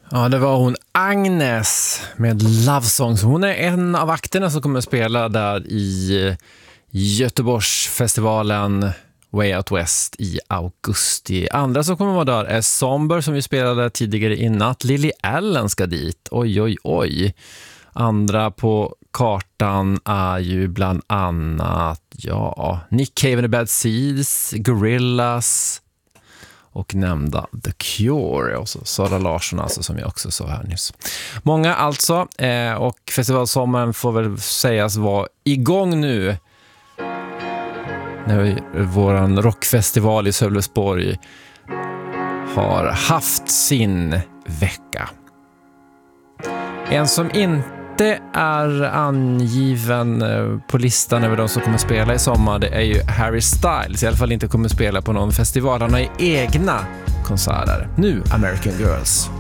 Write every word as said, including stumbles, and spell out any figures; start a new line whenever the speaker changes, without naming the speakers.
Ja, det var hon Agnes med Love Songs. Hon är en av akterna som kommer att spela där i Göteborgsfestivalen Way Out West i augusti. Andra som kommer att vara där är Somber som vi spelade tidigare i natt. Lily Allen ska dit. Oj, oj, oj. Andra på kartan är ju bland annat ja, Nick Cave and the Bad Seeds, Gorillaz och nämnda The Cure och så Sara Larsson alltså, som jag också sa här nyss. Många alltså, eh, och festivalsommaren får väl sägas vara igång nu när våran rockfestival i Sölvesborg har haft sin vecka. En som inte är angiven på listan över de som kommer spela i sommar, det är ju Harry Styles. I alla fall inte kommer spela på någon festival. Han har ju egna konserter. Nu American Girls.